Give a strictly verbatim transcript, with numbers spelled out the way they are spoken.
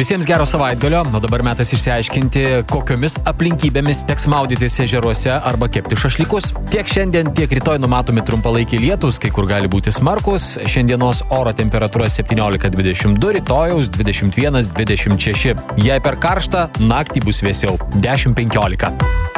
Visiems gero savaitgalio, o dabar metas išsiaiškinti, kokiomis aplinkybėmis teks maudytis ežeruose arba kepti šašlykus. Tiek šiandien, tiek rytoj numatomi trumpalaikiai lietūs, kai kur gali būti smarkus. Šiandienos oro temperatūra septyniolika dvidešimt du, rytojaus dvidešimt vienas dvidešimt šeši. Jei per karštą, naktį bus vėsiau dešimt penkiolika.